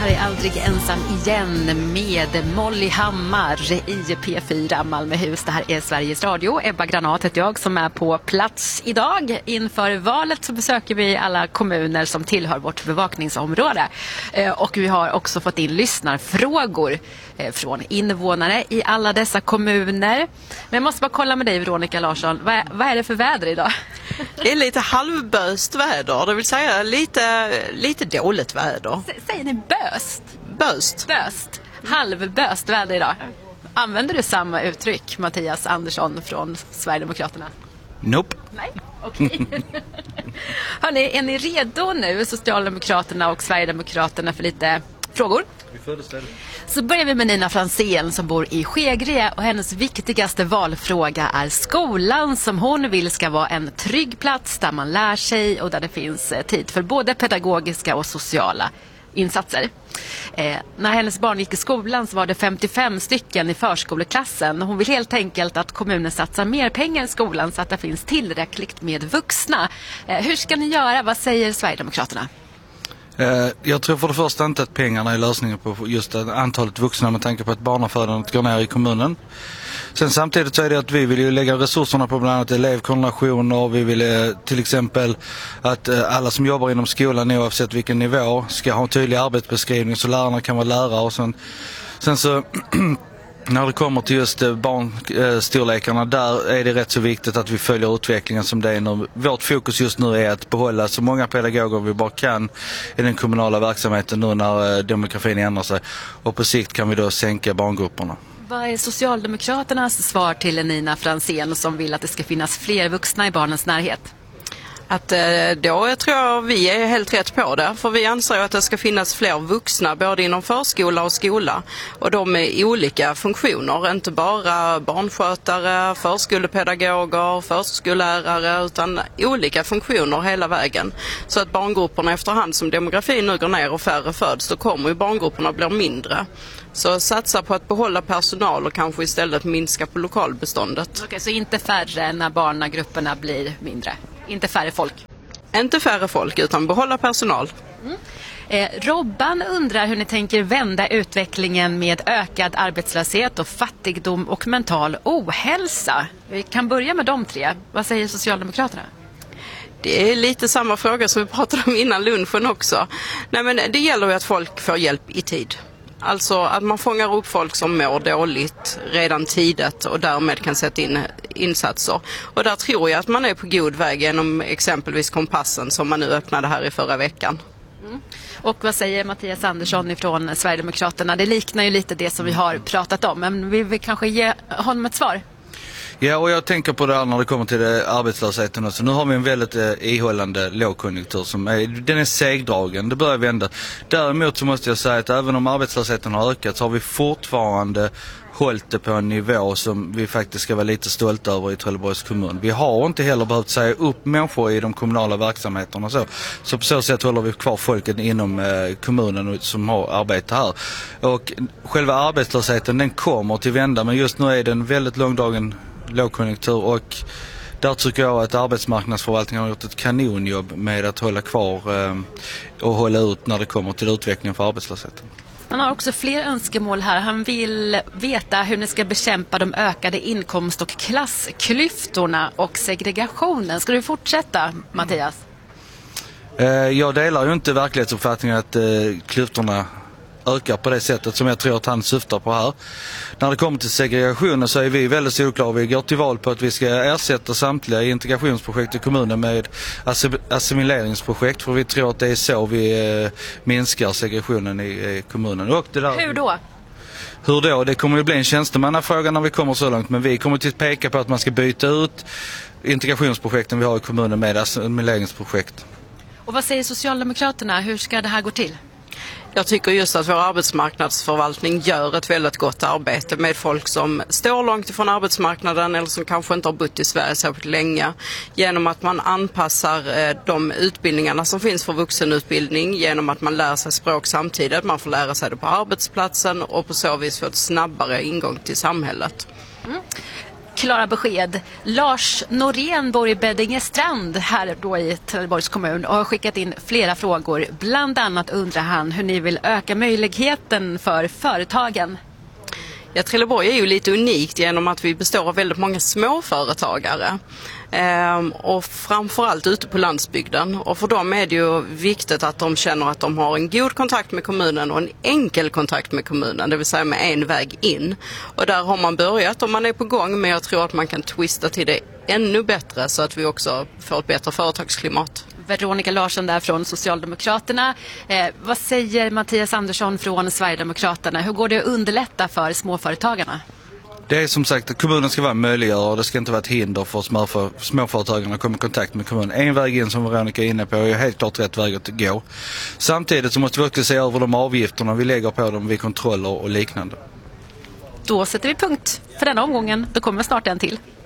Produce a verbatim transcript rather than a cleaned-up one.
här är Aldrig ensam igen med Molly Hammar i P fyra Malmöhus. Det här är Sveriges Radio. Ebba Granat heter jag som är på plats idag. Inför valet så besöker vi alla kommuner som tillhör vårt bevakningsområde. Och vi har också fått in lyssnarfrågor från invånare i alla dessa kommuner. Men jag måste bara kolla med dig, Veronica Larsson. Vad är, vad är det för väder idag? Det är lite halvböst väder, det vill säga lite, lite dåligt väder. S- säger ni böst? Böst. Böst. Halvböst väder idag. Använder du samma uttryck, Mattias Andersson från Sverigedemokraterna? Nope. Nej, okej. Okay. Hörrni, är ni redo nu, Socialdemokraterna och Sverigedemokraterna, för lite frågor? Så börjar vi med Nina Franzén som bor i Skägre, och hennes viktigaste valfråga är skolan som hon vill ska vara en trygg plats där man lär sig och där det finns tid för både pedagogiska och sociala insatser. Eh, när hennes barn gick i skolan så var det femtiofem stycken i förskoleklassen. Hon vill helt enkelt att kommunen satsar mer pengar i skolan så att det finns tillräckligt med vuxna. Eh, hur ska ni göra? Vad säger Sverigedemokraterna? Jag tror för det första inte att pengarna är lösningen på just antalet vuxna med tanke på att barnafödandet går ner i kommunen. Sen samtidigt så är det att vi vill ju lägga resurserna på bland annat elevkoordinationer. Vi vill till exempel att alla som jobbar inom skolan oavsett vilken nivå ska ha en tydlig arbetsbeskrivning så lärarna kan vara lärare. Och sen, sen så... När det kommer till just barnstorlekarna, där är det rätt så viktigt att vi följer utvecklingen som det är nu. Vårt fokus just nu är att behålla så många pedagoger vi bara kan i den kommunala verksamheten nu när demografin ändrar sig. Och på sikt kan vi då sänka barngrupperna. Vad är Socialdemokraternas svar till Nina Franzén som vill att det ska finnas fler vuxna i barnens närhet? Att då tror jag vi är helt rätt på det. För vi anser att det ska finnas fler vuxna både inom förskola och skola. Och de är olika funktioner. Inte bara barnskötare, förskolepedagoger, förskollärare, utan olika funktioner hela vägen. Så att barngrupperna efterhand som demografin nu går ner och färre föds, då kommer ju barngrupperna bli mindre. Så satsa på att behålla personal och kanske istället minska på lokalbeståndet. Okej, så inte färre när barngrupperna blir mindre? Inte färre folk? Inte färre folk utan behålla personal. Mm. Eh, Robban undrar hur ni tänker vända utvecklingen med ökad arbetslöshet och fattigdom och mental ohälsa. Vi kan börja med de tre. Vad säger Socialdemokraterna? Det är lite samma fråga som vi pratade om innan lunchen också. Nej, men det gäller ju att folk får hjälp i tid. Alltså att man fångar upp folk som mår dåligt redan tidigt och därmed kan sätta in insatser. Och där tror jag att man är på god väg genom exempelvis Kompassen som man nu öppnade här i förra veckan. Mm. Och vad säger Mattias Andersson från Sverigedemokraterna? Det liknar ju lite det som vi har pratat om, men vi vill kanske ge honom ett svar. Ja, och jag tänker på det här när det kommer till det, arbetslösheten också. Nu har vi en väldigt eh, ihållande lågkonjunktur som är, den är segdragen, det börjar vända. Däremot så måste jag säga att även om arbetslösheten har ökat så har vi fortfarande hållit det på en nivå som vi faktiskt ska vara lite stolta över i Trelleborgs kommun. Vi har inte heller behövt säga upp människor i de kommunala verksamheterna så. Så på så sätt håller vi kvar folket inom eh, kommunen som har arbete här. Och själva arbetslösheten den kommer till vända, men just nu är det en väldigt långdragen lågkonjunktur och där tycker jag att arbetsmarknadsförvaltningen har gjort ett kanonjobb med att hålla kvar eh, och hålla ut när det kommer till utvecklingen för arbetslösheten. Han har också fler önskemål här. Han vill veta hur ni ska bekämpa de ökade inkomst- och klassklyftorna och segregationen. Ska du fortsätta, Mattias? Eh, jag delar ju inte verklighetsuppfattningen att eh, klyftorna ökar på det sättet som jag tror att han syftar på här. När det kommer till segregationen så är vi väldigt solklara. Vi går till val på att vi ska ersätta samtliga integrationsprojekt i kommunen med assimileringsprojekt, för vi tror att det är så vi eh, minskar segregationen i, i kommunen. Och det där, hur då? Hur då? Det kommer ju bli en tjänstemannafråga när vi kommer så långt, men vi kommer till att peka på att man ska byta ut integrationsprojekten vi har i kommunen med assimileringsprojekt. Och vad säger Socialdemokraterna? Hur ska det här gå till? Jag tycker just att vår arbetsmarknadsförvaltning gör ett väldigt gott arbete med folk som står långt ifrån arbetsmarknaden eller som kanske inte har bott i Sverige särskilt länge. Genom att man anpassar de utbildningarna som finns för vuxenutbildning, genom att man lär sig språk samtidigt. Man får lära sig det på arbetsplatsen och på så vis få ett snabbare ingång till samhället. Mm. klara besked. Lars Norén bor i Beddingestrand här då i Trelleborgs kommun och har skickat in flera frågor. Bland annat undrar han hur ni vill öka möjligheten för företagen. Ja, Trelleborg är ju lite unikt genom att vi består av väldigt många småföretagare. Ehm, och framförallt ute på landsbygden. Och för dem är det ju viktigt att de känner att de har en god kontakt med kommunen och en enkel kontakt med kommunen, det vill säga med en väg in. Och där har man börjat och man är på gång, men jag tror att man kan twista till det ännu bättre så att vi också får ett bättre företagsklimat. Veronica Larsson där från Socialdemokraterna. Eh, vad säger Mattias Andersson från Sverigedemokraterna? Hur går det att underlätta för småföretagarna? Det är som sagt att kommunen ska vara möjliggörare och det ska inte vara ett hinder för småför, småföretagarna att komma i kontakt med kommunen. En väg in som Veronica är inne på är helt klart rätt väg att gå. Samtidigt så måste vi också se över de avgifterna vi lägger på dem vid kontroller och liknande. Då sätter vi punkt för den omgången. Då kommer snart en till.